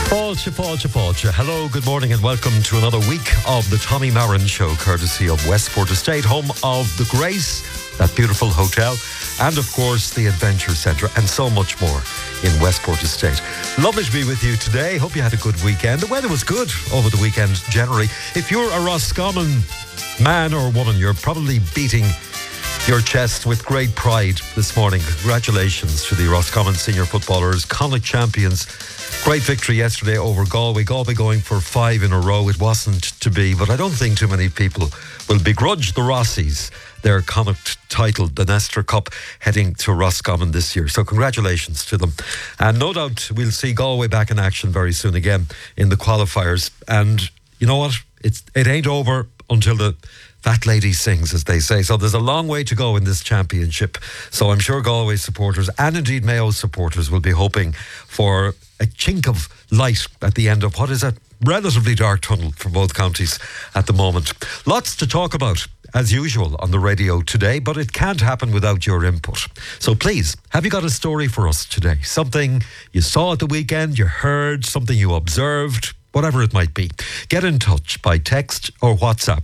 Fáilte. Hello, good morning and welcome to another week of the Tommy Marin Show, courtesy of Westport Estate, home of the Grace, that beautiful hotel, and of course the Adventure Centre, and so much more in Westport Estate. Lovely to be with you today. Hope you had a good weekend. The weather was good over the weekend generally. If you're a Roscommon man or woman, you're probably beating your chest with great pride this morning. Congratulations to the Roscommon senior footballers, Connacht champions. Great victory yesterday over Galway. Galway going for 5 in a row. It wasn't to be, but I don't think too many people will begrudge the Rossies their Connacht title, the Nestor Cup, heading to Roscommon this year. So congratulations to them. And no doubt we'll see Galway back in action very soon again in the qualifiers. And you know what? It ain't over until the fat lady sings, as they say. So there's a long way to go in this championship. So I'm sure Galway supporters and indeed Mayo supporters will be hoping for a chink of light at the end of what is a relatively dark tunnel for both counties at the moment. Lots to talk about, as usual, on the radio today, but it can't happen without your input. So please, have you got a story for us today? Something you saw at the weekend, you heard, something you observed, whatever it might be. Get in touch by text or WhatsApp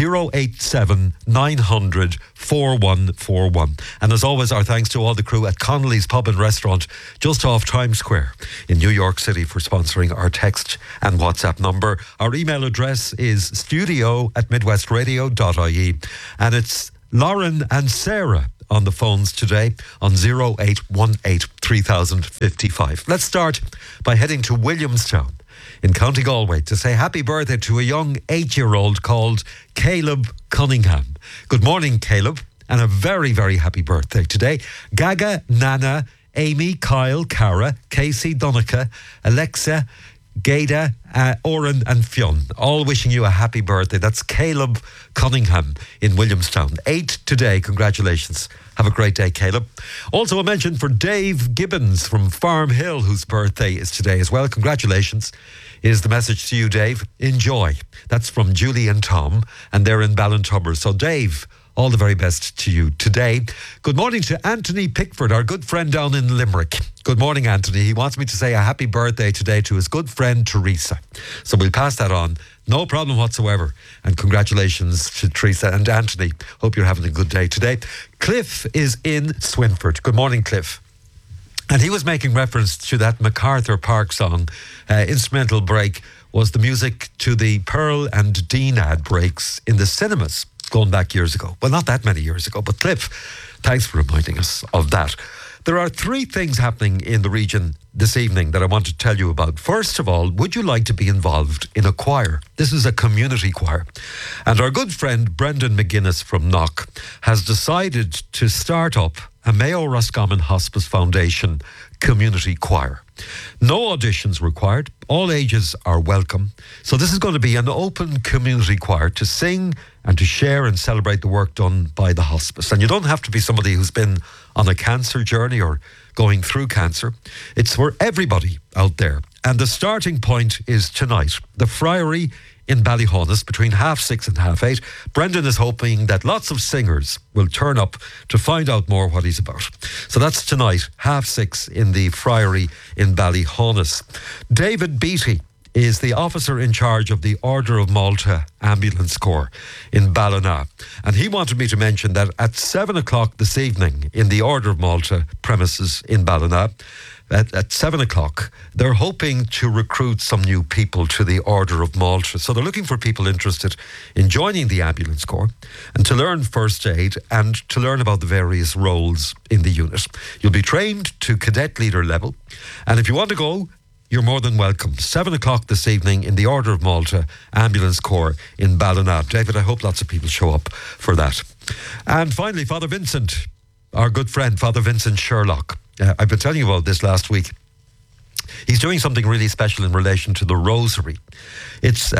087 900 4141. And as always, our thanks to all the crew at Connolly's Pub and Restaurant just off Times Square in New York City for sponsoring our text and WhatsApp number. Our email address is studio@midwestradio.ie, and it's Lauren and Sarah on the phones today on 0818 3055. Let's start by heading to Williamstown in County Galway to say happy birthday to a young 8-year-old called Caleb Cunningham. Good morning, Caleb, and a very, very happy birthday today. Gaga, Nana, Amy, Kyle, Cara, Casey, Donica, Alexa, Gada, Oren and Fionn, all wishing you a happy birthday. That's Caleb Cunningham in Williamstown. 8 today. Congratulations. Have a great day, Caleb. Also a mention for Dave Gibbons from Farm Hill, whose birthday is today as well. Congratulations is the message to you, Dave. Enjoy. That's from Julie and Tom, and they're in Ballintubber. So Dave, all the very best to you today. Good morning to Anthony Pickford, our good friend down in Limerick. Good morning, Anthony. He wants me to say a happy birthday today to his good friend Teresa. So we'll pass that on. No problem whatsoever. And congratulations to Teresa and Anthony. Hope you're having a good day today. Cliff is in Swinford. Good morning, Cliff. And he was making reference to that MacArthur Park song. Instrumental break was the music to the Pearl and Dean ad breaks in the cinemas going back years ago. Well, not that many years ago, but Cliff, thanks for reminding us of that. There are 3 things happening in the region this evening that I want to tell you about. First of all, would you like to be involved in a choir? This is a community choir. And our good friend Brendan McGuinness from Knock has decided to start up a Mayo Roscommon Hospice Foundation community choir. No auditions required. All ages are welcome. So this is going to be an open community choir to sing and to share and celebrate the work done by the hospice. And you don't have to be somebody who's been on a cancer journey or going through cancer. It's for everybody out there. And the starting point is tonight, the Friary in Ballyhonus between 6:30 and 8:30. Brendan is hoping that lots of singers will turn up to find out more what he's about. So that's tonight, 6:30 in the Friary in Ballyhonus. David Beattie is the officer in charge of the Order of Malta Ambulance Corps in Ballina. And he wanted me to mention that at 7 o'clock this evening in the Order of Malta premises in Ballina, at 7 o'clock, they're hoping to recruit some new people to the Order of Malta. So they're looking for people interested in joining the Ambulance Corps and to learn first aid and to learn about the various roles in the unit. You'll be trained to cadet leader level. And if you want to go, you're more than welcome. 7 o'clock this evening in the Order of Malta Ambulance Corps in Ballina. David, I hope lots of people show up for that. And finally, Father Vincent, our good friend, Father Vincent Sherlock. I've been telling you about this last week. He's doing something really special in relation to the Rosary. It's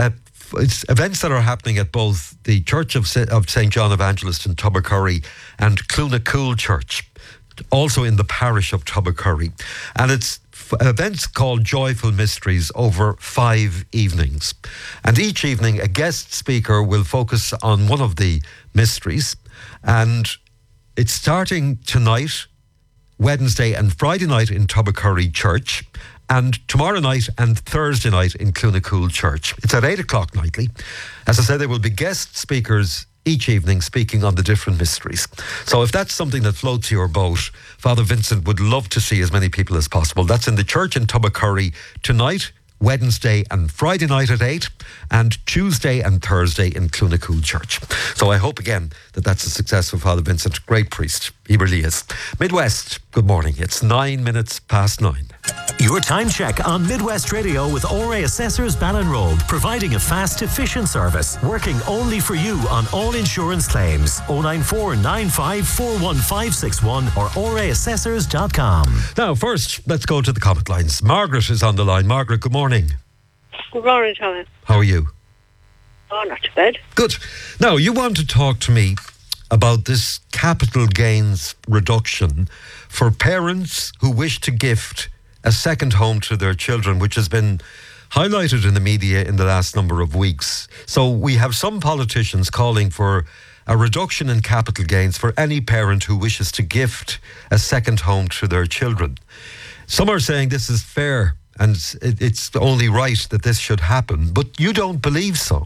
events that are happening at both the Church of St. John Evangelist in Tubbercurry and Clunacool Church, also in the parish of Tubbercurry. And it's events called Joyful Mysteries over 5 evenings. And each evening, a guest speaker will focus on one of the mysteries. And it's starting tonight, Wednesday and Friday night in Tubbercurry Church, and tomorrow night and Thursday night in Clunacool Church. It's at 8 o'clock nightly. As I said, there will be guest speakers each evening speaking on the different mysteries. So if that's something that floats your boat, Father Vincent would love to see as many people as possible. That's in the church in Tubbercurry tonight, Wednesday and Friday night at 8, and Tuesday and Thursday in Clunacool Church. So I hope again that that's a success for Father Vincent. Great priest, he really is. Midwest, good morning. It's 9 minutes past 9. Your time check on Midwest Radio with ORA Assessors Ballinroad, providing a fast, efficient service, working only for you on all insurance claims. 094 95 41561 or oraassessors.com. Now, first, let's go to the comment lines. Margaret is on the line. Margaret, good morning. Good morning, Tommy. How are you? Oh, not too bad. Good. Now, you want to talk to me about this capital gains reduction for parents who wish to gift a second home to their children, which has been highlighted in the media in the last number of weeks. So we have some politicians calling for a reduction in capital gains for any parent who wishes to gift a second home to their children. Some are saying this is fair and it's only right that this should happen, but you don't believe so.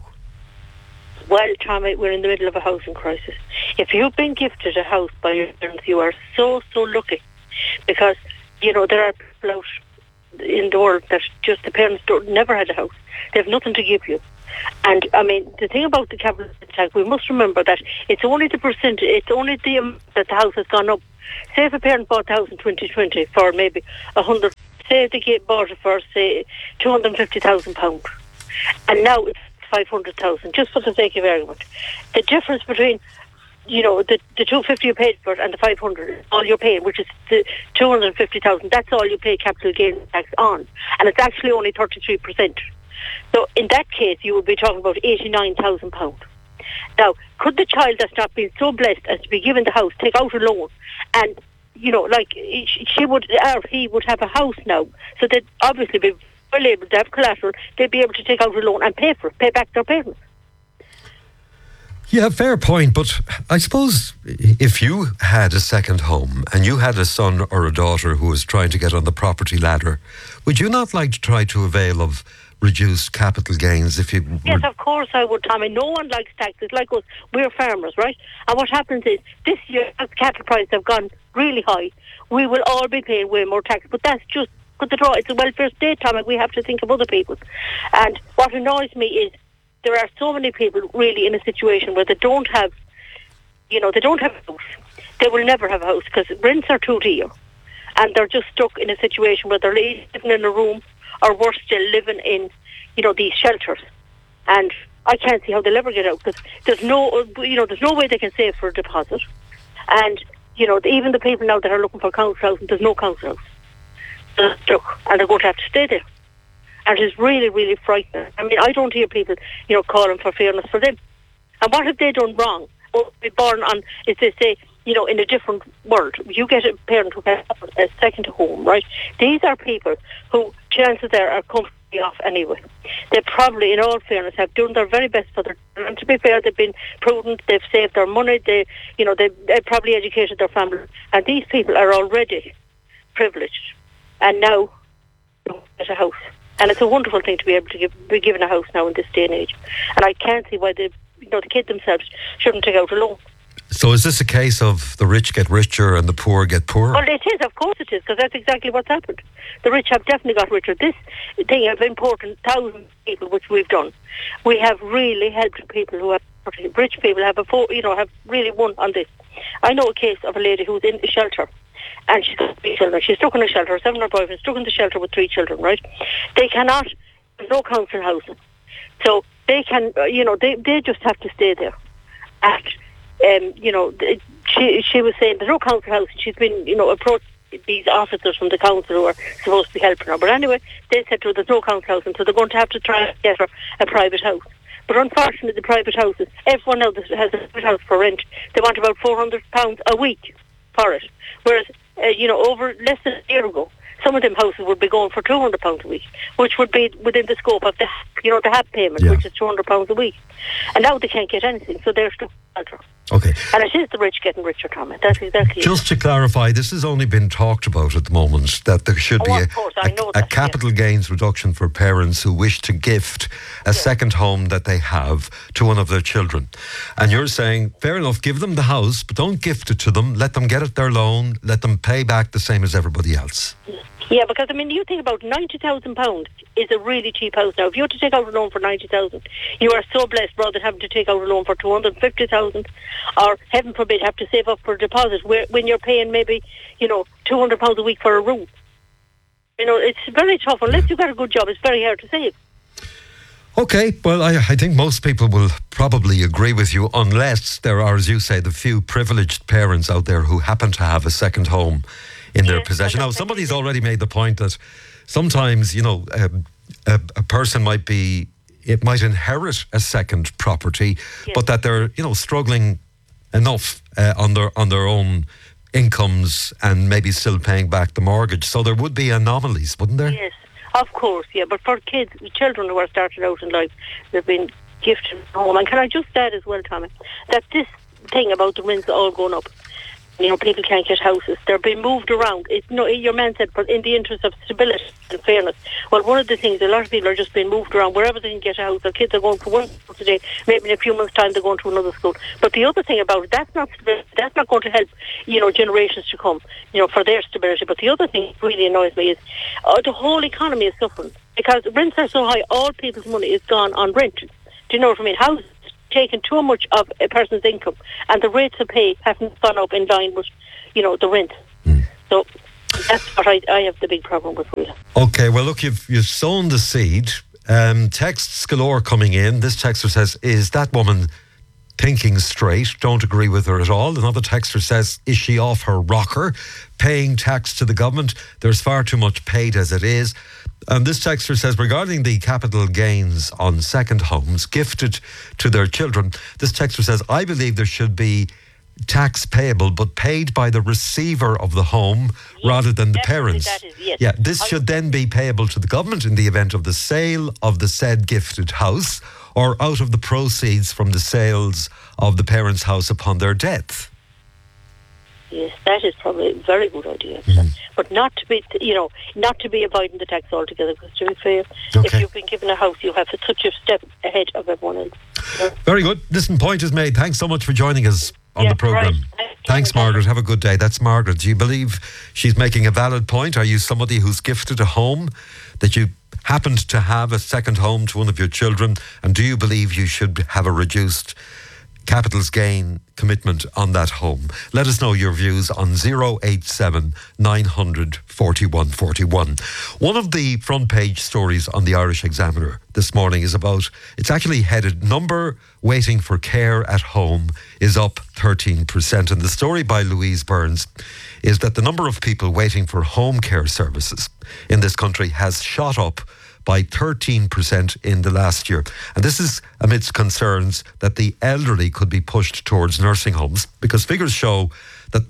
Well, Tommy, we're in the middle of a housing crisis. If you've been gifted a house by your parents, you are so lucky, because, you know, there are people out in the world that just the parents never had a house. They have nothing to give you. And, I mean, the thing about the capital tax, we must remember that it's only the percent, it's only the amount that the house has gone up. Say if a parent bought the house in 2020 for maybe 100, say they bought it for, say, £250,000, and now it's 500,000, just for the sake of argument. The difference between, you know, the 250 you paid for it and the 500, all you're paying, which is the 250,000, that's all you pay capital gains tax on, and it's actually only 33%. So in that case, you would be talking about £89,000. Now, could the child that's not been so blessed as to be given the house take out a loan, and, you know, like she would, or he would have a house now, so they'd obviously be well able to have collateral, they'd be able to take out a loan and pay for it, pay back their payments. Yeah, fair point, but I suppose if you had a second home and you had a son or a daughter who was trying to get on the property ladder, would you not like to try to avail of reduced capital gains if you... Yes, of course I would, Tommy. No one likes taxes. Like us, we're farmers, right? And what happens is, this year, as cattle prices have gone really high, we will all be paying way more tax, but that's just good to draw. It's a welfare state, Tommy. We have to think of other people. And what annoys me is there are so many people really in a situation where they don't have, you know, they don't have a house. They will never have a house because rents are too dear. And they're just stuck in a situation where they're living in a room, or worse still, living in, you know, these shelters. And I can't see how they'll ever get out, because there's no way they can save for a deposit. And, you know, even the people now that are looking for council housing, there's no council house. They're stuck, and they're going to have to stay there. And it's really, really frightening. I mean, I don't hear people, you know, calling for fairness for them. And what have they done wrong? Or be born on, as they say, you know, in a different world. You get a parent who has a second home, right? These are people who, chances are comfortably off anyway. They probably, in all fairness, have done their very best for their children. And to be fair, they've been prudent, they've saved their money, they've probably educated their family. And these people are already privileged. And now, get a house. And it's a wonderful thing to be able to be given a house now in this day and age. And I can't see why the kids themselves shouldn't take out a loan. So is this a case of the rich get richer and the poor get poorer? Well, it is, of course it is, because that's exactly what's happened. The rich have definitely got richer. This thing of importing thousands of people, which we've done, we have really helped people who have, rich people have really won on this. I know a case of a lady who's in a shelter, and she's got 3 children. She's stuck in a shelter, 7 of her boyfriends, stuck in the shelter with 3 children, right? They cannot, there's no council housing. So they can, they just have to stay there. And, she was saying there's no council housing. She's been, approached these officers from the council who are supposed to be helping her. But anyway, they said to her there's no council housing, so they're going to have to try and get her a private house. But unfortunately, the private houses, everyone now that has a private house for rent, they want about £400 a week for it. Whereas, over less than a year ago, some of them houses would be going for £200 a week, which would be within the scope of the HAP payment, which is £200 a week. And now they can't get anything, so they're stuck. Okay. And it is the rich getting richer, Tommy. That's exactly it. Just to clarify, this has only been talked about at the moment, that there should be of course, I know a that, capital gains reduction for parents who wish to gift a second home that they have to one of their children. And you're saying, fair enough, give them the house, but don't gift it to them. Let them get it their loan. Let them pay back the same as everybody else. Yeah, because, I mean, you think about £90,000 is a really cheap house now. If you were to take out a loan for $90,000, you are so blessed rather than having to take out a loan for $250,000 or, heaven forbid, have to save up for a deposit when you're paying maybe, £200 a week for a room. It's very tough. Unless you've got a good job, it's very hard to save. Okay, well, I think most people will probably agree with you, unless there are, as you say, the few privileged parents out there who happen to have a second home in their possession. Now, somebody's already made the point that sometimes, a person might inherit a second property, but that they're, struggling enough on their own incomes and maybe still paying back the mortgage. So there would be anomalies, wouldn't there? Yes, of course, yeah. But for children who are started out in life, they've been gifted a home. And can I just add as well, Tommy, that this thing about the rents all going up, people can't get houses. They're being moved around. It's your man said, but in the interest of stability and fairness. Well, one of the things, a lot of people are just being moved around wherever they can get a house. Their kids are going to one school today. Maybe in a few months' time they're going to another school. But the other thing about it, that's not going to help, generations to come, for their stability. But the other thing that really annoys me is the whole economy is suffering because rents are so high. All people's money is gone on rent. Do you know what I mean? Houses taken too much of a person's income, and the rates of pay haven't gone up in line with, the rent. So that's what I have the big problem with, really. Okay, well, look, you've sown the seed. Texts galore coming in. This texter says, is that woman thinking straight? Don't agree with her at all. Another texter says, is she off her rocker? Paying tax to the government? There's far too much paid as it is. And this texter says, regarding the capital gains on second homes gifted to their children, this texter says, I believe there should be tax payable, but paid by the receiver of the home rather than the parents. That is, yes. Yeah, this should then be payable to the government in the event of the sale of the said gifted house or out of the proceeds from the sales of the parents' house upon their death. Yes, that is probably a very good idea. But not to be avoiding the tax altogether, because to be fair, if you've been given a house, you have such a step ahead of everyone else. Very good. Listen, point is made. Thanks so much for joining us on the programme. Right. Thanks, Margaret. Have a good day. That's Margaret. Do you believe she's making a valid point? Are you somebody who's gifted a home, that you happened to have a second home to one of your children, and do you believe you should have a reduced capital's gain commitment on that home? Let us know your views on 087 900 4141. One of the front page stories on the Irish Examiner this morning is about, it's actually headed, number waiting for care at home is up 13%. And the story by Louise Burns is that the number of people waiting for home care services in this country has shot up by 13% in the last year. And this is amidst concerns that the elderly could be pushed towards nursing homes, because figures show that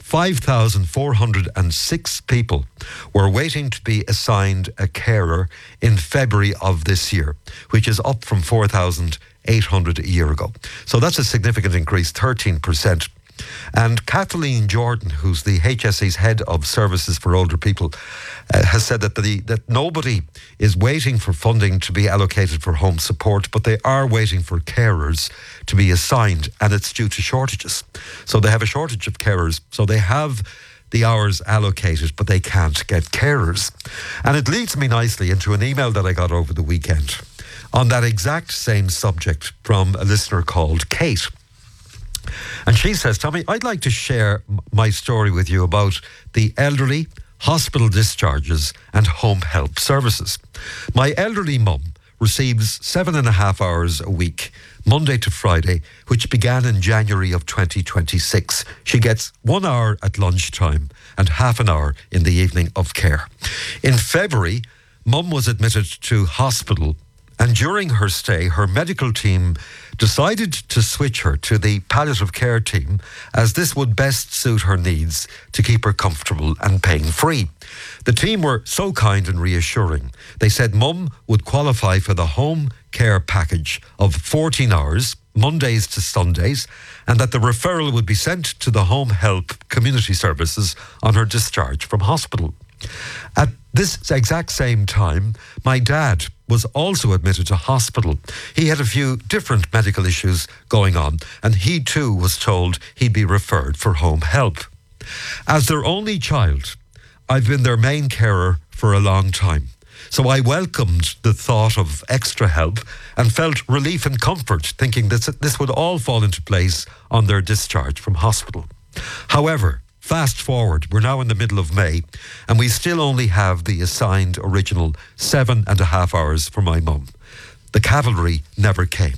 5,406 people were waiting to be assigned a carer in February of this year, which is up from 4,800 a year ago. So that's a significant increase, 13%. And Kathleen Jordan, who's the HSE's head of services for older people, has said that nobody is waiting for funding to be allocated for home support, but they are waiting for carers to be assigned, and it's due to shortages. So they have a shortage of carers, so they have the hours allocated, but they can't get carers. And it leads me nicely into an email that I got over the weekend on that exact same subject from a listener called Kate. And she says, Tommy, I'd like to share my story with you about the elderly, hospital discharges and home help services. My elderly mum receives 7.5 hours a week, Monday to Friday, which began in January of 2026. She gets 1 hour at lunchtime and half an hour in the evening of care. In February, mum was admitted to hospital, and during her stay, her medical team decided to switch her to the palliative care team, as this would best suit her needs to keep her comfortable and pain-free. The team were so kind and reassuring. They said mum would qualify for the home care package of 14 hours, Mondays to Sundays, and that the referral would be sent to the Home Help Community Services on her discharge from hospital. At this exact same time, my dad was also admitted to hospital. He had a few different medical issues going on, and he too was told he'd be referred for home help. As their only child, I've been their main carer for a long time. So I welcomed the thought of extra help and felt relief and comfort, thinking that this would all fall into place on their discharge from hospital. However, fast forward, we're now in the middle of May, and we still only have the assigned original 7.5 hours for my mum. The cavalry never came.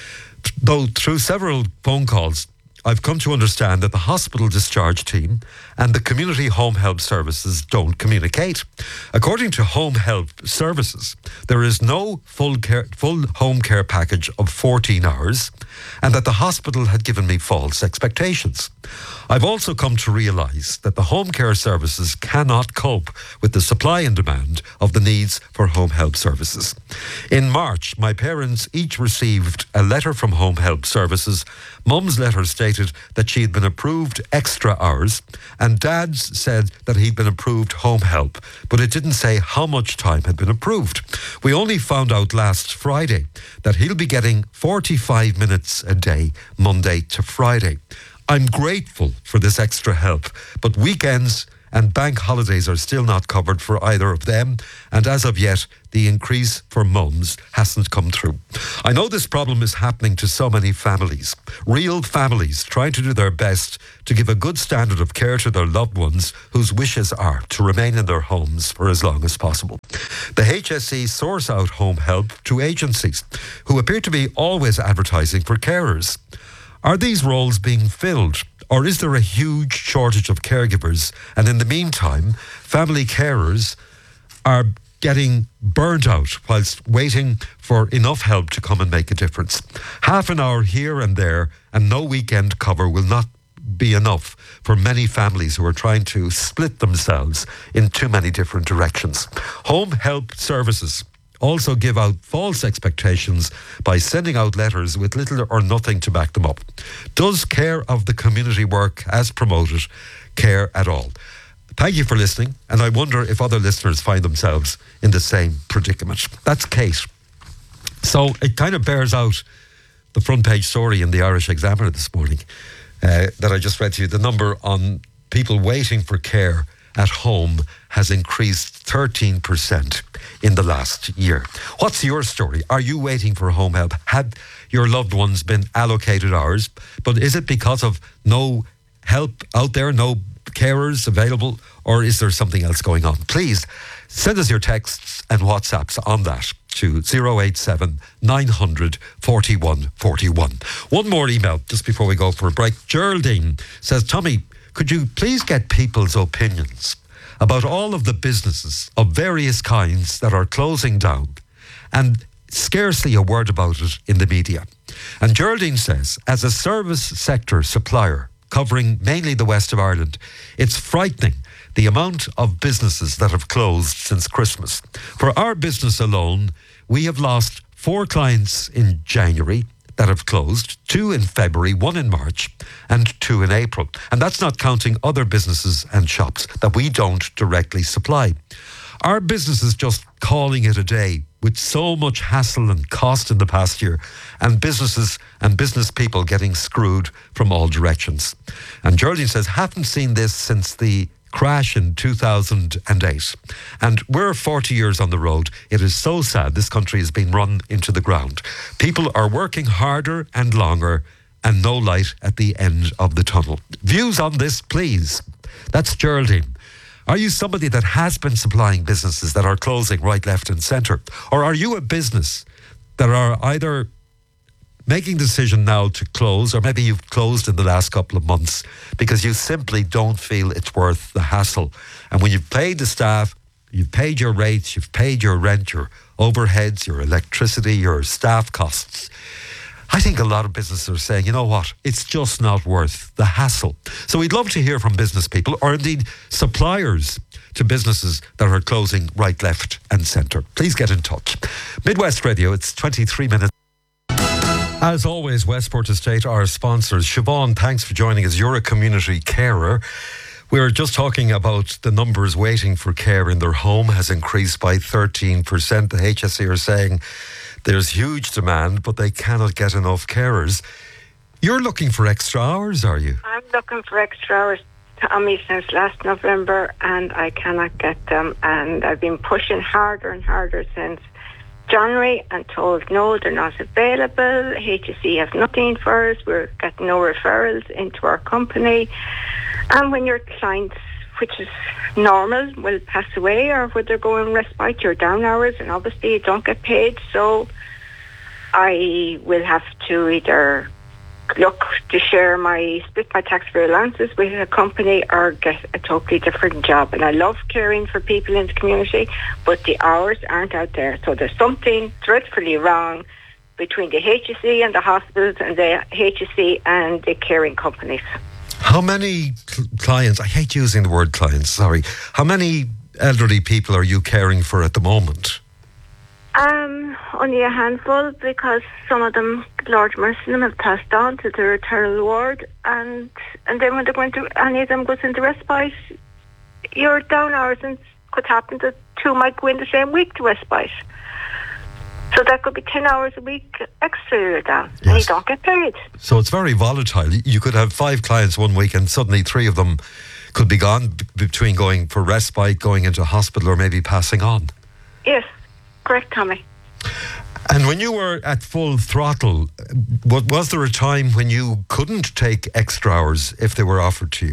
Though through several phone calls, I've come to understand that the hospital discharge team and the community home help services don't communicate. According to Home Help Services, there is no full home care package of 14 hours, and that the hospital had given me false expectations. I've also come to realise that the home care services cannot cope with the supply and demand of the needs for home help services. In March, my parents each received a letter from Home Help Services. Mum's letter stated that she had been approved extra hours, and Dad's said that he'd been approved home help, but it didn't say how much time had been approved. We only found out last Friday that he'll be getting 45 minutes a day, Monday to Friday. I'm grateful for this extra help, but weekends and bank holidays are still not covered for either of them, and as of yet, the increase for mums hasn't come through. I know this problem is happening to so many families, real families trying to do their best to give a good standard of care to their loved ones whose wishes are to remain in their homes for as long as possible. The HSE source out home help to agencies who appear to be always advertising for carers. Are these roles being filled, or is there a huge shortage of caregivers? And in the meantime, family carers are getting burnt out whilst waiting for enough help to come and make a difference. Half an hour here and there and no weekend cover will not be enough for many families who are trying to split themselves in too many different directions. Home Help Services also give out false expectations by sending out letters with little or nothing to back them up. Does care of the community work as promoted care at all? Thank you for listening, and I wonder if other listeners find themselves in the same predicament. That's Kate. So it kind of bears out the front page story in the Irish Examiner this morning that I just read to you. The number on people waiting for care at home has increased 13% in the last year. What's your story? Are you waiting for home help? Had your loved ones been allocated hours? But is it because of no help out there, no carers available, or is there something else going on? Please send us your texts and WhatsApps on that to 087 900 41 41. One more email just before we go for a break. Geraldine says, Tommy, could you please get people's opinions about all of the businesses of various kinds that are closing down and scarcely a word about it in the media? And Geraldine says, as a service sector supplier covering mainly the west of Ireland, it's frightening the amount of businesses that have closed since Christmas. For our business alone, we have lost 4 clients in January that have closed, 2 in February, 1 in March, and 2 in April. And that's not counting other businesses and shops that we don't directly supply. Our business is just calling it a day with so much hassle and cost in the past year, and businesses and business people getting screwed from all directions. And Geraldine says, haven't seen this since the crash in 2008. And we're 40 years on the road. It is so sad this country has been run into the ground. People are working harder and longer and no light at the end of the tunnel. Views on this, please. That's Geraldine. Are you somebody that has been supplying businesses that are closing right, left and centre? Or are you a business that are either making the decision now to close, or maybe you've closed in the last couple of months because you simply don't feel it's worth the hassle? And when you've paid the staff, you've paid your rates, you've paid your rent, your overheads, your electricity, your staff costs, I think a lot of businesses are saying, you know what, it's just not worth the hassle. So we'd love to hear from business people, or indeed suppliers to businesses that are closing right, left and centre. Please get in touch. Midwest Radio, it's 23 minutes. As always, Westport Estate, our sponsors. Siobhan, thanks for joining us. You're a community carer. We were just talking about the numbers waiting for care in their home has increased by 13%. The HSE are saying there's huge demand, but they cannot get enough carers. You're looking for extra hours, are you? I'm looking for extra hours, Tommy, since last November, and I cannot get them. And I've been pushing harder and harder since January and told no, they're not available. HSE have nothing for us. We're getting no referrals into our company. And when your clients, which is normal, will pass away or when they're going respite, you're down hours and obviously you don't get paid. So I will have to either look to split my tax-free allowances with a company or get a totally different job. And I love caring for people in the community, but the hours aren't out there. So there's something dreadfully wrong between the HSE and the hospitals and the HSE and the caring companies. How many clients, I hate using the word clients, sorry. How many elderly people are you caring for at the moment? Only a handful, because some of them, Lord mercy them, have passed on to their eternal ward, and then when they're going to, any of them goes into respite, you're down hours, and could happen that two might go in the same week to respite. So that could be 10 hours a week extra you're down, yes. And you don't get paid. So it's very volatile. You could have 5 clients one week and suddenly 3 of them could be gone between going for respite, going into hospital, or maybe passing on. Yes, correct, Tommy. And when you were at full throttle, was there a time when you couldn't take extra hours if they were offered to you?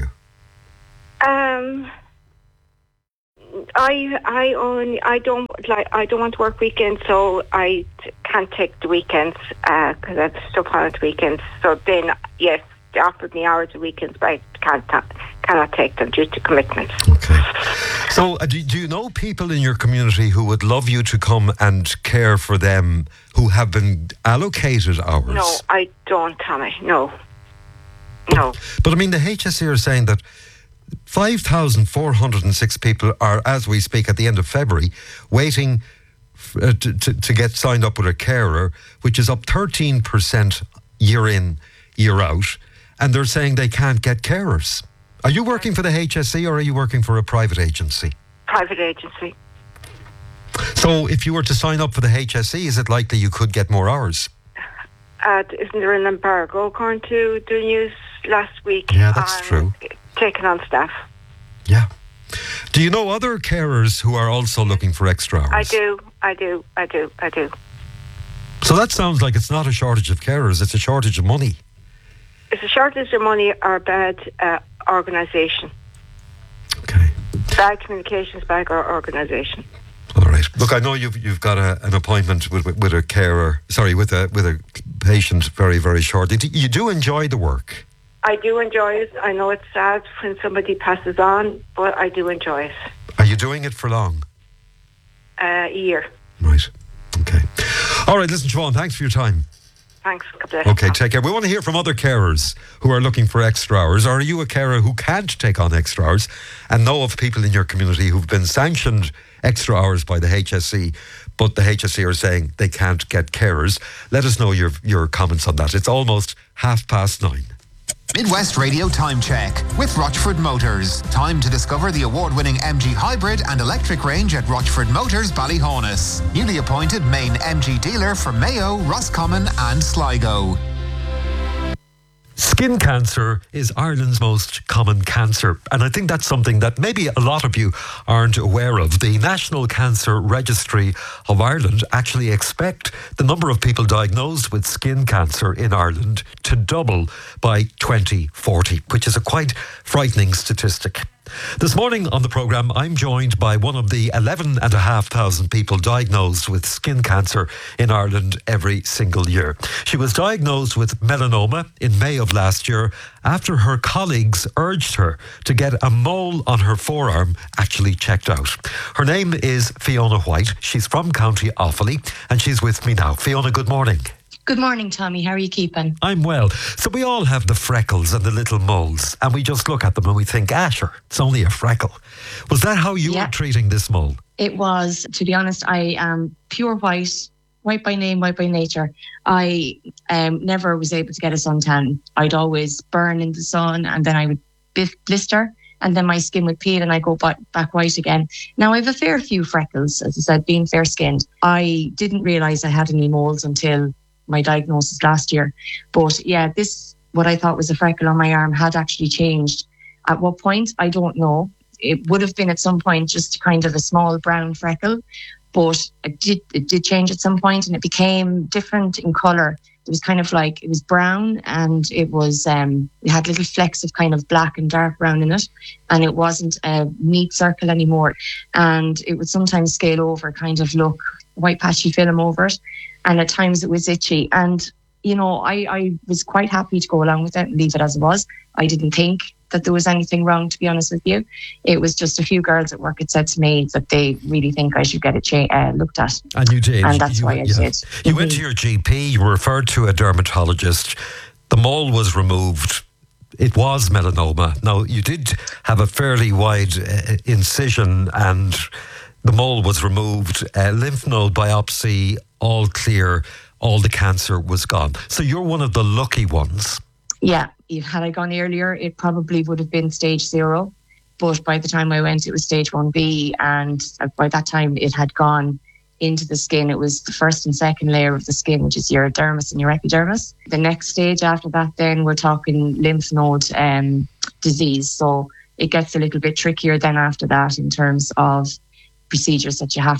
I don't want to work weekends, so I can't take the weekends because I have stuff on at weekends. So then, yes, they offered me hours of weekends, but I cannot take them due to commitments. Okay. So do you know people in your community who would love you to come and care for them who have been allocated hours? No, I don't, Tommy. No. But I mean, the HSE are saying that 5,406 people are, as we speak, at the end of February, waiting to get signed up with a carer, which is up 13% year in, year out, and they're saying they can't get carers. Are you working for the HSE or are you working for a private agency? Private agency. So if you were to sign up for the HSE, is it likely you could get more hours? Isn't there an embargo according to the news last week? Yeah, that's true. Taking on staff. Yeah. Do you know other carers who are also looking for extra hours? I do. So that sounds like it's not a shortage of carers, it's a shortage of money. It's a shortage of money or bad organisation. Okay. Bad communications, bad organisation. All right. Look, I know you've got an appointment with a carer. Sorry, with a patient very, very shortly. You do enjoy the work. I do enjoy it. I know it's sad when somebody passes on, but I do enjoy it. Are you doing it for long? A year. Right. Okay. All right. Listen, Siobhan, thanks for your time. Thanks. God bless. Okay, take care. We want to hear from other carers who are looking for extra hours. Or are you a carer who can't take on extra hours and know of people in your community who've been sanctioned extra hours by the HSE, but the HSE are saying they can't get carers? Let us know your comments on that. It's almost 9:30. Midwest Radio Time Check with Rochford Motors. Time to discover the award-winning MG Hybrid and electric range at Rochford Motors, Ballyhonus. Newly appointed main MG dealer for Mayo, Roscommon and Sligo. Skin cancer is Ireland's most common cancer, and I think that's something that maybe a lot of you aren't aware of. The National Cancer Registry of Ireland actually expect the number of people diagnosed with skin cancer in Ireland to double by 2040, which is a quite frightening statistic. This morning on the programme, I'm joined by one of the 11,500 people diagnosed with skin cancer in Ireland every single year. She was diagnosed with melanoma in May of last year after her colleagues urged her to get a mole on her forearm actually checked out. Her name is Fiona White. She's from County Offaly and she's with me now. Fiona, good morning. Good morning, Tommy. How are you keeping? I'm well. So we all have the freckles and the little moles, and we just look at them and we think, sure, it's only a freckle. Was that how you were treating this mole? It was. To be honest, I am pure white by name, white by nature. I never was able to get a suntan. I'd always burn in the sun, and then I would blister, and then my skin would peel and I go back white again. Now, I have a fair few freckles, as I said, being fair-skinned. I didn't realise I had any moles until my diagnosis last year. But yeah, this, what I thought was a freckle on my arm, had actually changed. At what point, I don't know. It would have been at some point just kind of a small brown freckle, but it did change at some point, and it became different in colour. It was kind of like, it was brown, and it was, it had little flecks of kind of black and dark brown in it, and it wasn't a neat circle anymore. And it would sometimes scale over, kind of look white patchy film over it, and at times it was itchy. And, you know, I was quite happy to go along with it and leave it as it was. I didn't think that there was anything wrong, to be honest with you. It was just a few girls at work had said to me that they really think I should get it looked at. And you did. And that's why I did. You went to your GP, you were referred to a dermatologist. The mole was removed. It was melanoma. Now, you did have a fairly wide incision, and the mole was removed. Lymph node biopsy, all clear. All the cancer was gone. So you're one of the lucky ones. Yeah, had I gone earlier, it probably would have been stage 0. But by the time I went, it was stage 1B. And by that time, it had gone into the skin. It was the first and second layer of the skin, which is your dermis and your epidermis. The next stage after that, then we're talking lymph node disease. So it gets a little bit trickier then after that in terms of procedures that you have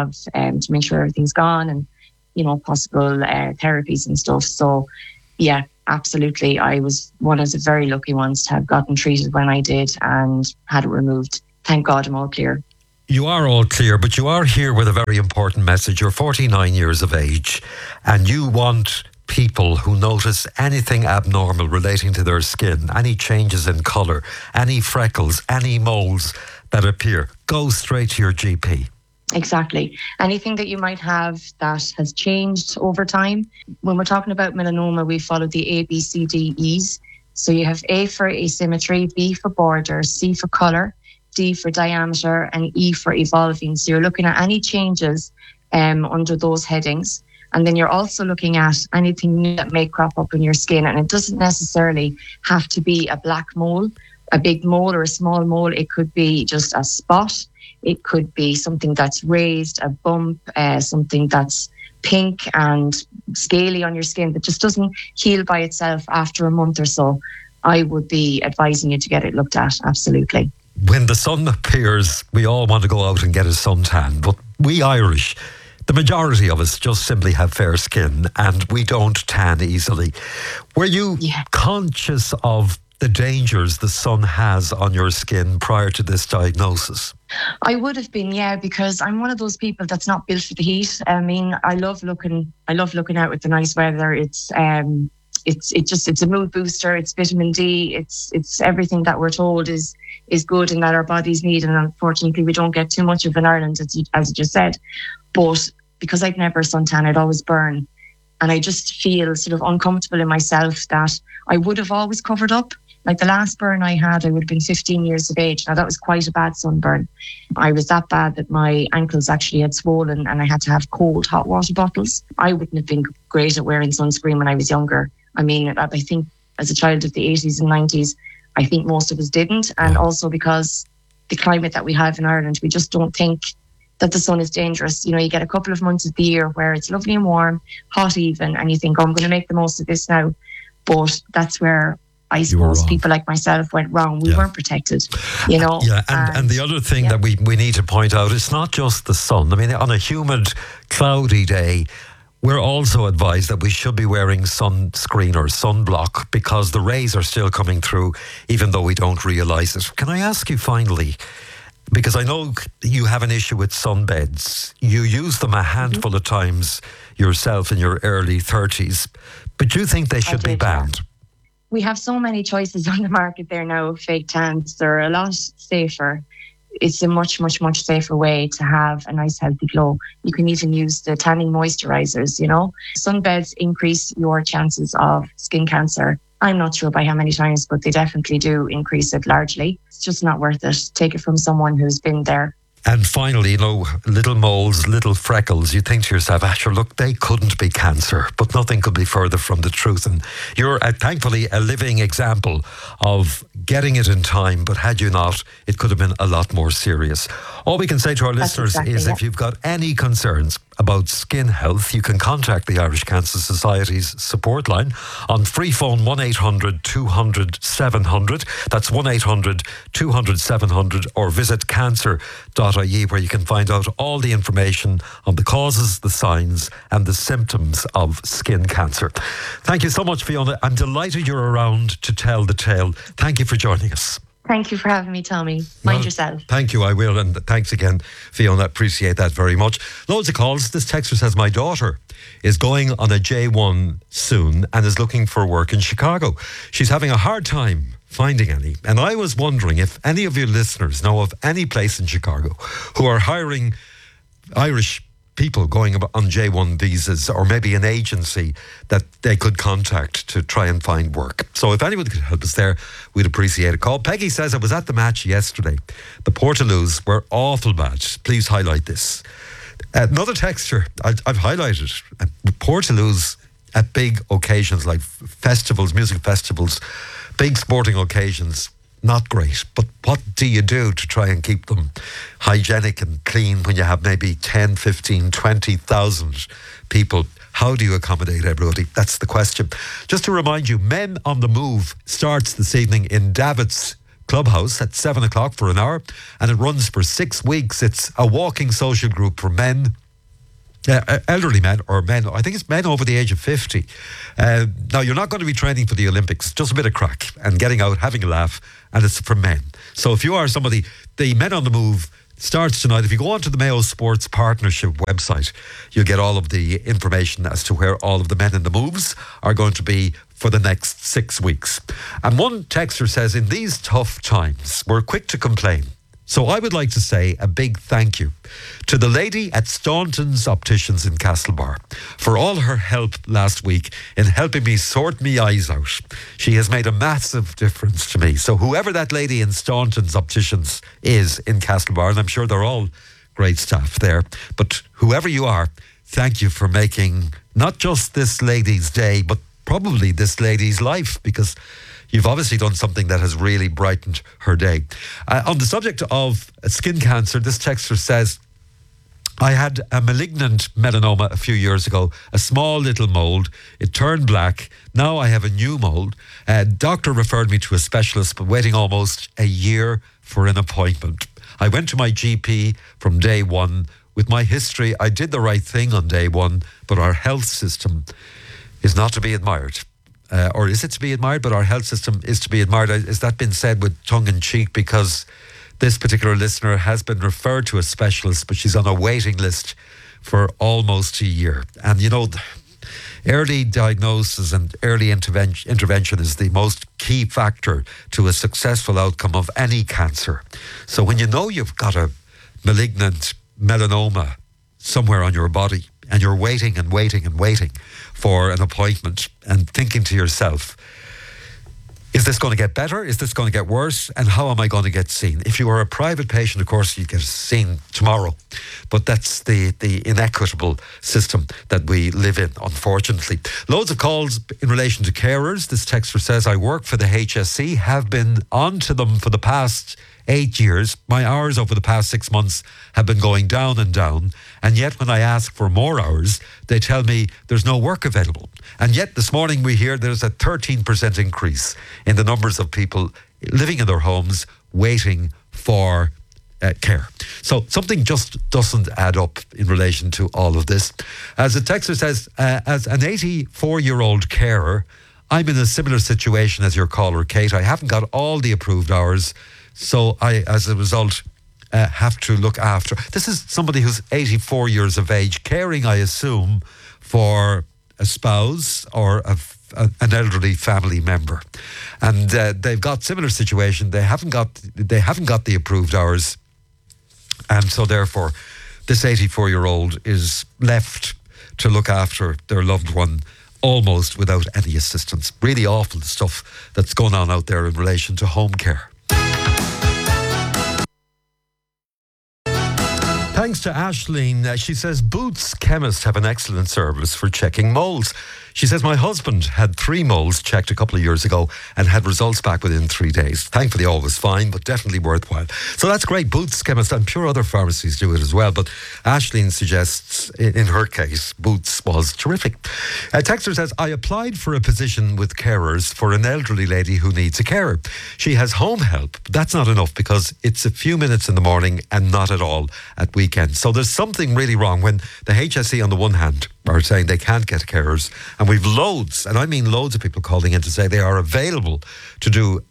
to make sure everything's gone, and, you know, possible therapies and stuff. So, yeah, absolutely. I was one of the very lucky ones to have gotten treated when I did and had it removed. Thank God I'm all clear. You are all clear, but you are here with a very important message. You're 49 years of age, and you want people who notice anything abnormal relating to their skin, any changes in colour, any freckles, any moles that appear, go straight to your GP. Exactly. Anything that you might have that has changed over time. When we're talking about melanoma, we follow the A, B, C, D, E's. So you have A for asymmetry, B for border, C for colour, D for diameter, and E for evolving. So you're looking at any changes under those headings. And then you're also looking at anything new that may crop up in your skin. And it doesn't necessarily have to be a black mole, a big mole or a small mole. It could be just a spot. It could be something that's raised, a bump, something that's pink and scaly on your skin that just doesn't heal by itself after a month or so. I would be advising you to get it looked at, absolutely. When the sun appears, we all want to go out and get a suntan, but we Irish, the majority of us just simply have fair skin and we don't tan easily. Were you conscious of the dangers the sun has on your skin prior to this diagnosis? I would have been, yeah, because I'm one of those people that's not built for the heat. I mean, I love looking out with the nice weather. It's a mood booster. It's vitamin D. It's everything that we're told is good and that our bodies need. And unfortunately, we don't get too much of in Ireland, as you just said. But because I'd never suntan, I'd always burn. And I just feel sort of uncomfortable in myself that I would have always covered up. Like the last burn I had, I would have been 15 years of age. Now, that was quite a bad sunburn. I was that bad that my ankles actually had swollen and I had to have cold hot water bottles. I wouldn't have been great at wearing sunscreen when I was younger. I mean, I think as a child of the 80s and 90s, I think most of us didn't. And also because the climate that we have in Ireland, we just don't think that the sun is dangerous. You know, you get a couple of months of the year where it's lovely and warm, hot even, and you think, I'm going to make the most of this now. But that's where I suppose people like myself went wrong. We weren't protected, you know. Yeah, and the other thing that we need to point out, it's not just the sun. I mean, on a humid, cloudy day, we're also advised that we should be wearing sunscreen or sunblock because the rays are still coming through, even though we don't realise it. Can I ask you finally, because I know you have an issue with sunbeds. You use them a handful of times yourself in your early 30s, but do you think they should be banned? We have so many choices on the market there now of fake tans. They're a lot safer. it's a much, much, much safer way to have a nice healthy glow. You can even use the tanning moisturizers, Sunbeds increase your chances of skin cancer. I'm not sure by how many times, but they definitely do increase it largely. It's just not worth it. Take it from someone who's been there. And finally, little moles, little freckles, you think to yourself, sure, look, they couldn't be cancer, but nothing could be further from the truth. And you're thankfully a living example of getting it in time, but had you not, it could have been a lot more serious. All we can say to our listeners is if you've got any concerns about skin health, you can contact the Irish Cancer Society's support line on free phone 1-800-200-700. That's 1-800-200-700, or visit cancer.ie, where you can find out all the information on the causes, the signs and the symptoms of skin cancer. Thank you so much, Fiona. I'm delighted you're around to tell the tale. Thank you for joining us. Thank you for having me, Tommy. Mind yourself. Thank you, I will. And thanks again, Fiona. Appreciate that very much. Loads of calls. This texter says, my daughter is going on a J1 soon and is looking for work in Chicago. She's having a hard time finding any. And I was wondering if any of your listeners know of any place in Chicago who are hiring Irish people going on J1 visas, or maybe an agency that they could contact to try and find work. So if anyone could help us there, we'd appreciate a call. Peggy says, I was at the match yesterday. The Portaloos were awful bad. Please highlight this. Another texture I've highlighted. Portaloos at big occasions like festivals, music festivals, big sporting occasions, not great. But what do you do to try and keep them hygienic and clean when you have maybe 10, 15, 20,000 people? How do you accommodate everybody? That's the question. Just to remind you, Men on the Move starts this evening in Davitt's Clubhouse at 7 o'clock for an hour, and it runs for 6 weeks. It's a walking social group for men, elderly men, or men, I think it's men over the age of 50. Now, you're not going to be training for the Olympics, just a bit of crack and getting out, having a laugh, and it's for men. So if you are somebody, the Men on the Move starts tonight. If you go onto the Mayo Sports Partnership website, you'll get all of the information as to where all of the Men in the Moves are going to be for the next 6 weeks. And one texter says, in these tough times, we're quick to complain. So I would like to say a big thank you to the lady at Staunton's Opticians in Castlebar for all her help last week in helping me sort me eyes out. She has made a massive difference to me. So whoever that lady in Staunton's Opticians is in Castlebar, and I'm sure they're all great staff there, but whoever you are, thank you for making not just this lady's day, but probably this lady's life, because you've obviously done something that has really brightened her day. On the subject of skin cancer, this texter says, I had a malignant melanoma a few years ago, a small little mold. It turned black. Now I have a new mold. Doctor referred me to a specialist, but waiting almost a year for an appointment. I went to my GP from day one. With my history, I did the right thing on day one, but our health system is not to be admired. Or is it to be admired? But our health system is to be admired. Has that been said with tongue in cheek? Because this particular listener has been referred to a specialist, but she's on a waiting list for almost a year. And early diagnosis and early intervention is the most key factor to a successful outcome of any cancer. So when you know you've got a malignant melanoma somewhere on your body, and you're waiting and waiting and waiting for an appointment and thinking to yourself, is this going to get better? Is this going to get worse? And how am I going to get seen? If you are a private patient, of course, you get seen tomorrow. But that's the inequitable system that we live in, unfortunately. Loads of calls in relation to carers. This texter says, I work for the HSE, have been on to them for the past 8 years. My hours over the past 6 months have been going down and down. And yet when I ask for more hours, they tell me there's no work available. And yet this morning we hear there's a 13% increase in the numbers of people living in their homes waiting for care. So something just doesn't add up in relation to all of this. As the texter says, as an 84-year-old carer, I'm in a similar situation as your caller, Kate. I haven't got all the approved hours. So I, as a result, have to look after. This is somebody who's 84 years of age, caring, I assume, for a spouse or an elderly family member, and they've got similar situation. They haven't got the approved hours, And so therefore, this 84-year-old is left to look after their loved one almost without any assistance. Really awful stuff that's going on out there in relation to home care. Thanks to Aisling. She says Boots Chemist have an excellent service for checking moles. She says, my husband had 3 moles checked a couple of years ago and had results back within 3 days. Thankfully, all was fine, but definitely worthwhile. So that's great. Boots Chemist, I'm sure other pharmacies do it as well, but Aisling suggests, in her case, Boots was terrific. Texter says, I applied for a position with carers for an elderly lady who needs a carer. She has home help, but that's not enough because it's a few minutes in the morning and not at all at weekends. So there's something really wrong when the HSE on the one hand are saying they can't get carers, and we've loads, and I mean loads of people calling in to say they are available to do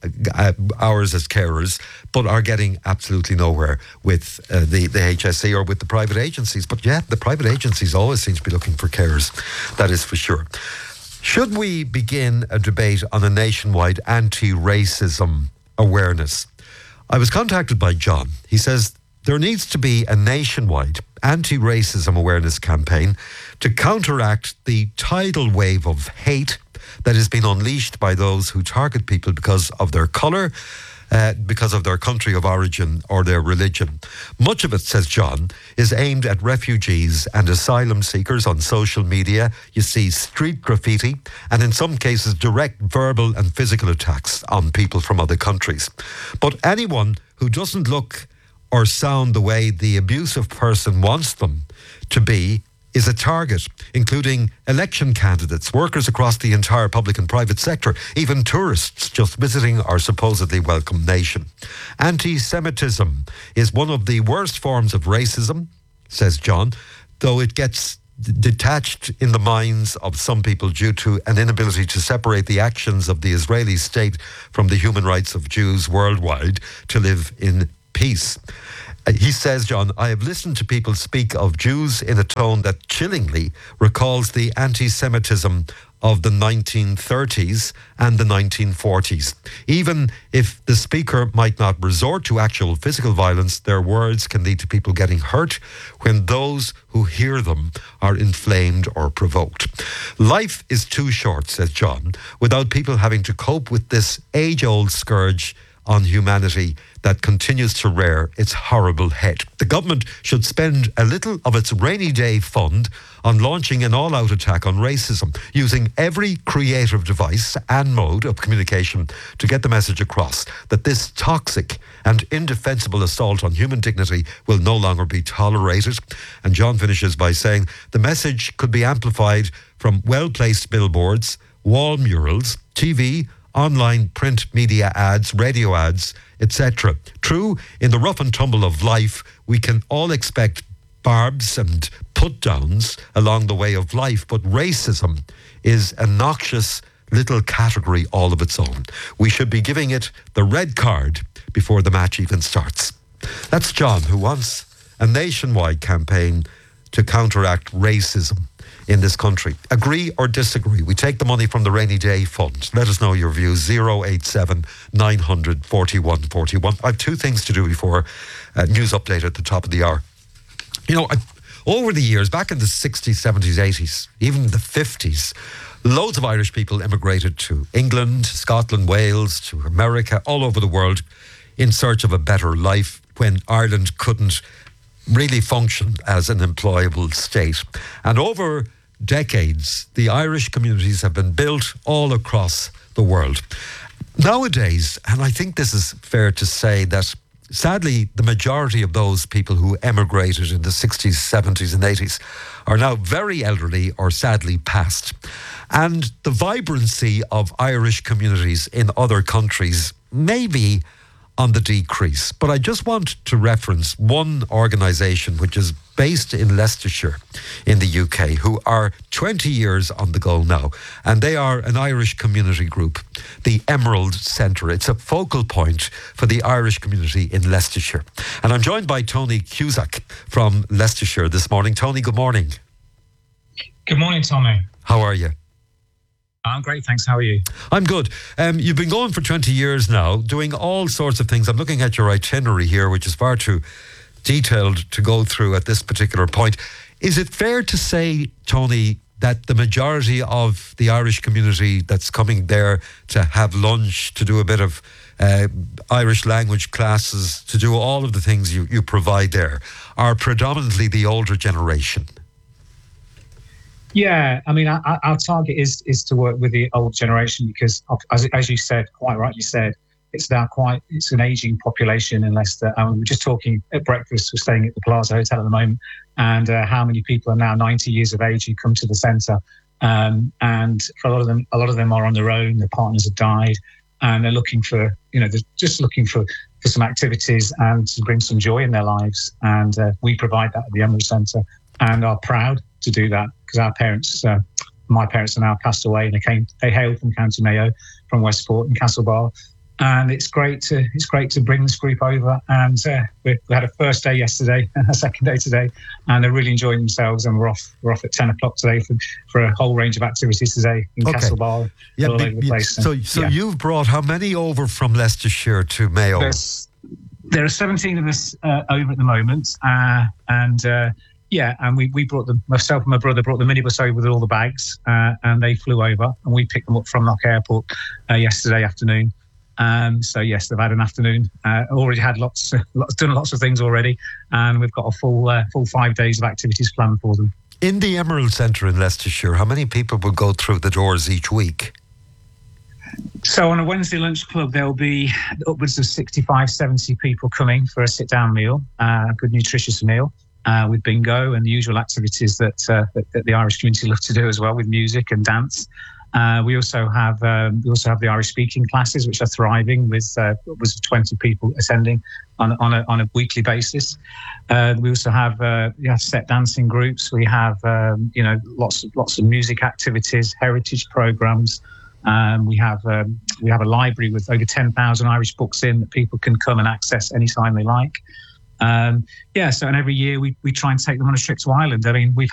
hours as carers, but are getting absolutely nowhere with the HSE or with the private agencies. But yeah, the private agencies always seem to be looking for carers, that is for sure. Should we begin a debate on a nationwide anti-racism awareness? I was contacted by John. He says there needs to be a nationwide anti-racism awareness campaign to counteract the tidal wave of hate that has been unleashed by those who target people because of their colour, because of their country of origin or their religion. Much of it, says John, is aimed at refugees and asylum seekers on social media. You see street graffiti and in some cases direct verbal and physical attacks on people from other countries. But anyone who doesn't look or sound the way the abusive person wants them to be is a target, including election candidates, workers across the entire public and private sector, even tourists just visiting our supposedly welcome nation. Anti-Semitism is one of the worst forms of racism, says John, though it gets detached in the minds of some people due to an inability to separate the actions of the Israeli state from the human rights of Jews worldwide to live in peace. He says, John, I have listened to people speak of Jews in a tone that chillingly recalls the anti-Semitism of the 1930s and the 1940s. Even if the speaker might not resort to actual physical violence, their words can lead to people getting hurt when those who hear them are inflamed or provoked. Life is too short, says John, without people having to cope with this age-old scourge on humanity that continues to rear its horrible head. The government should spend a little of its rainy day fund on launching an all-out attack on racism, using every creative device and mode of communication to get the message across that this toxic and indefensible assault on human dignity will no longer be tolerated. And John finishes by saying the message could be amplified from well-placed billboards, wall murals, TV, online print media ads, radio ads, etc. True, in the rough and tumble of life, we can all expect barbs and put-downs along the way of life, but racism is a noxious little category all of its own. We should be giving it the red card before the match even starts. That's John, who wants a nationwide campaign to counteract racism in this country. Agree or disagree? We take the money from the Rainy Day Fund. Let us know your views. 087 900 41 41. I have 2 things to do before news update at the top of the hour. You know, over the years, back in the 60s, 70s, 80s, even the 50s, loads of Irish people immigrated to England, Scotland, Wales, to America, all over the world in search of a better life when Ireland couldn't really function as an employable state. And over decades, the Irish communities have been built all across the world. Nowadays, and I think this is fair to say, that sadly the majority of those people who emigrated in the 60s, 70s and 80s are now very elderly or sadly passed. And the vibrancy of Irish communities in other countries may be on the decrease. But I just want to reference one organisation which is based in Leicestershire in the UK, who are 20 years on the go now. And they are an Irish community group, the Emerald Centre. It's a focal point for the Irish community in Leicestershire. And I'm joined by Tony Cusack from Leicestershire this morning. Tony, good morning. Good morning, Tommy. How are you? I'm great, thanks. How are you? I'm good. You've been going for 20 years now, doing all sorts of things. I'm looking at your itinerary here, which is far too detailed to go through at this particular point. Is it fair to say, Tony, that the majority of the Irish community that's coming there to have lunch, to do a bit of Irish language classes, to do all of the things you provide there, are predominantly the older generation? Yeah, I mean, our target is to work with the old generation because, as you said, quite rightly said, it's an ageing population in Leicester. And we were just talking at breakfast. We're staying at the Plaza Hotel at the moment, and how many people are now 90 years of age who come to the centre. And for a lot of them are on their own. Their partners have died, and they're looking for, they're just looking for some activities and to bring some joy in their lives. And we provide that at the Emerald Centre, and are proud to do that because our parents, my parents, are now passed away, and they hailed from County Mayo, from Westport and Castlebar. And it's great to bring this group over. And we had a first day yesterday and a second day today, and they're really enjoying themselves. And we're off at 10 o'clock today for a whole range of activities today in Castlebar, all over the place. So you've brought how many over from Leicestershire to Mayo? There are 17 of us over at the moment, and we brought them. Myself and my brother brought the minibus over with all the bags, and they flew over, and we picked them up from Knock Airport yesterday afternoon. So yes, they've had an afternoon. Already had done lots of things already, and we've got a full 5 days of activities planned for them. In the Emerald Centre in Leicestershire, how many people will go through the doors each week? So on a Wednesday lunch club, there'll be upwards of 65, 70 people coming for a sit-down meal, a good nutritious meal, with bingo and the usual activities that the Irish community love to do as well, with music and dance. We also have the Irish speaking classes, which are thriving, with upwards of 20 people attending on a weekly basis. We also have set dancing groups. We have lots of music activities, heritage programs. We have a library with over 10,000 Irish books in that people can come and access anytime they like. And every year we try and take them on a trip to Ireland. I mean, we've